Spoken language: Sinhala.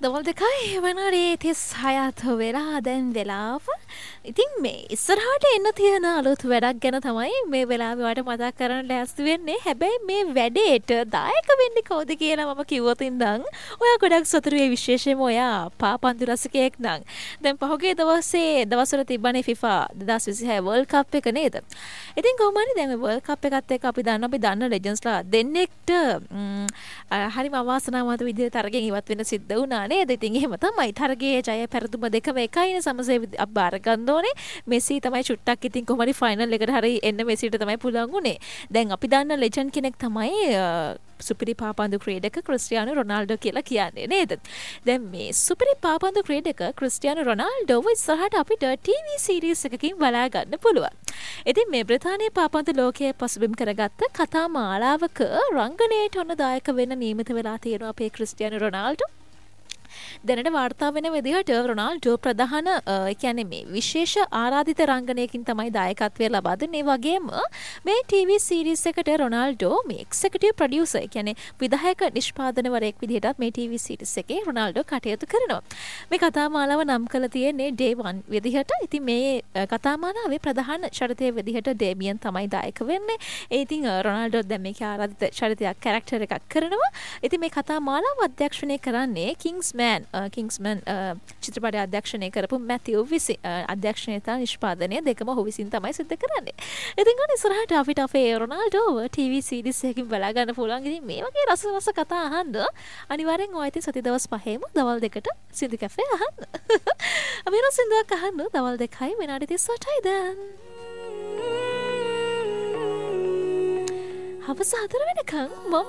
දවල් දෙකයි වෙනාඩේ 36 වෙලා දැන් වෙලාව. ඉතින් මේ ඉස්සරහට එන්න තියෙන අලුත් වැඩක් ගැන තමයි මේ වෙලාවේ ඔයාලට මතක් කරන්න ලෑස්ති වෙන්නේ. හැබැයි මේ වැඩේට දායක වෙන්නේ කවුද කියලා මම කිව්වොත් ඉඳන් ඔයා ගොඩක් සතුටු වෙයි, විශේෂයෙන්ම ඔයා පාපන්දු රසිකයෙක් නම්. දැන් පහුගිය දවස්වල තිබ්බනේ FIFA 2026 World Cup එක නේද? ඉතින් කොහොම හරි දැන් මේ World Cup එකත් එක්ක අපි දන්න ලෙජන්ඩ්ස්ලා දෙන්නෙක්ට හරිම අවාසනාවන්ත විදිහට තරගෙන් ඉවත් වෙන්න සිද්ධ වුණා නේද? ඉතින් එහෙම තමයි. තරගයේ ජය පෙරදුම දෙකම එකයිනේ, සමසේ බාර ගන්න ඕනේ. මෙසි තමයි චුට්ටක් ඉතින් කොහොම හරි ෆයිනල් එකට හරි එන්න මෙසිට තමයි පුළුවන් උනේ. දැන් අපි දන්න ලෙජන්ඩ් කෙනෙක් තමයි සුපිරි පාපන්දු ක්‍රීඩක ක්‍රිස්ටියානෝ රොනාල්ඩෝ කියලා කියන්නේ නේද? දැන් මේ සුපිරි පාපන්දු ක්‍රීඩක ක්‍රිස්ටියානෝ රොනාල්ඩෝව ඉස්සරහට අපිට ටීවී සීරීස් එකකින් බලා ගන්න පුළුවන්. ඉතින් මේ බ්‍රිතාන්‍ය පාපන්දු ලෝකයේ පසුබිම් කරගත්ත කතා මාලාවක රංගනයට ඔන්න දායක වෙන්න නියමිත වෙලා තියෙනවා අපේ ක්‍රිස්ටියානෝ රොනාල්ඩෝ. දැනට වාර්තා වෙන විදිහට රොනාල්ඩෝ ප්‍රධාන කියන්නේ මේ විශේෂ ආරාධිත රංගනයකින් තමයි දායකත්වය ලබා දෙන්නේ. වගේම මේ ටීවී සීරීස් එකට රොනාල්ඩෝ මේ එක්සිකියුටිව් ප්‍රොඩියුසර් කියන්නේ විධායක නිෂ්පාදනවරයෙක් විදිහටත් මේ ටීවී සීරීස් එකේ රොනාල්ඩෝ කටයුතු කරනවා. මේ කතාමාලාව නම් කරලා තියෙන්නේ Day 1 විදිහට. ඉතින් මේ කතාමාලාවේ ප්‍රධාන චරිතය විදිහට ඩේමියන් තමයි දායක වෙන්නේ. ඒ ඉතින් රොනාල්ඩෝ දැන් මේකේ ආරාධිත චරිතයක් කැරක්ටර් එකක් කරනවා. ඉතින් මේ කතාමාලාව අධ්‍යක්ෂණය කරන්නේ කිංස්මන් චිත්‍රපටය අධ්‍යක්ෂණය කරපු මැතිව් විසින්. අධ්‍යක්ෂණය සහ නිෂ්පාදනය දෙකම ඔහු විසින් තමයි සිද්ධ කරන්නේ. ඉතින් ඔන්න ඉස්සරහට අපිට අපේ රොනාල්ඩෝව ටීවී සීරීස් එකකින් බලා ගන්න පුළුවන්. ඉතින් මේ වගේ රස කතා අහන්න අනිවාර්යෙන් ඔය ඉතින් සති දවස් 5ෙම දවල් 2ට සින්දු කැෆේ අහන්න. අපි රස සින්දුවක් අහන්න දවල් 2යි විනාඩි 38යි දැන්. හවස 4 වෙනකන් මම